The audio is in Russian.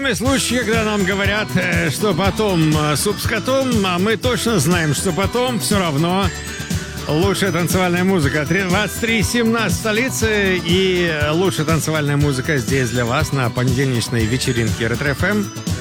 Кроме случая, когда нам говорят, что потом суп с котом, а мы точно знаем, что потом все равно лучшая танцевальная музыка. 23:17 в столице, и лучшая танцевальная музыка здесь для вас на понедельничной вечеринке Ретро ФМ.